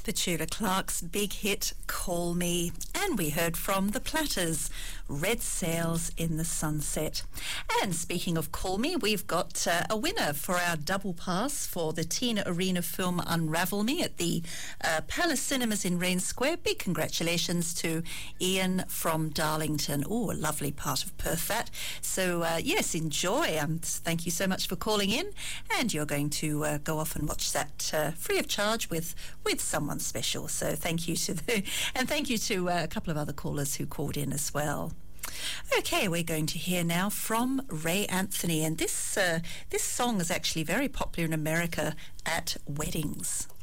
Petula Clark's big hit, Call Me. And we heard from the Platters, Red Sails in the Sunset. And speaking of Call Me, we've got a winner for our double pass for the Tina Arena film Unravel Me at the Palace Cinemas in Rain Square. Big congratulations to Ian from Darlington. Oh, a lovely part of Perth that. So, yes, enjoy. Thank you so much for calling in. And you're going to go off and watch that free of charge with someone special. So thank you to a couple of other callers who called in as well. Okay, we're going to hear now from Ray Anthony, and this song is actually very popular in America at weddings.